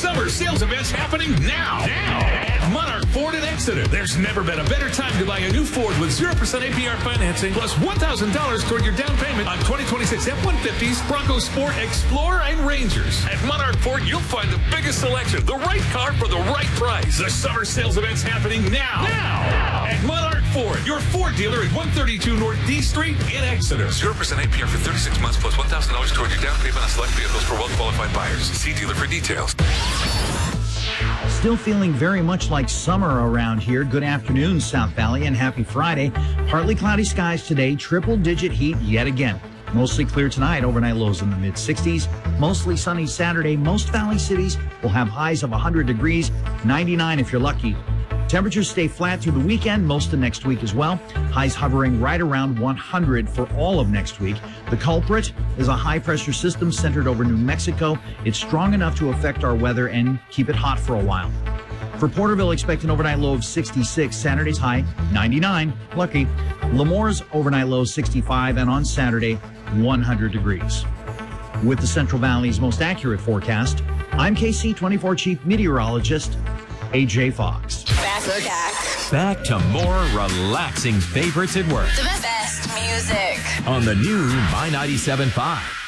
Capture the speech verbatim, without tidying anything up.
summer sales events happening now. Now at Monarch Ford in Exeter. There's never been a better time to buy a new Ford with zero percent A P R financing plus one thousand dollars toward your down payment on twenty twenty-six F one fifties, Bronco Sport, Explorer, and Rangers. At Monarch Ford, you'll find the biggest selection, the right car for the right price. The summer sales event's happening now. Now at Monarch Ford, your Ford dealer at one thirty-two North D Street in Exeter. zero percent A P R for thirty-six months plus one thousand dollars toward your down payment on select vehicles for well-qualified buyers. See dealer for details. Still feeling very much like summer around here. Good afternoon, South Valley, and happy Friday. Partly cloudy skies today, triple-digit heat yet again. Mostly clear tonight, overnight lows in the mid sixties. Mostly sunny Saturday. Most valley cities will have highs of one hundred degrees, ninety-nine if you're lucky. Temperatures stay flat through the weekend, most of next week as well. Highs hovering right around one hundred for all of next week. The culprit is a high-pressure system centered over New Mexico. It's strong enough to affect our weather and keep it hot for a while. For Porterville, expect an overnight low of sixty-six. Saturday's high, ninety-nine. Lucky. Lemore's overnight low, sixty-five. And on Saturday, one hundred degrees. With the Central Valley's most accurate forecast, I'm K C twenty-four Chief Meteorologist A J Fox. Back, back. Back to more relaxing favorites at work. The best music. On the new My ninety-seven point five.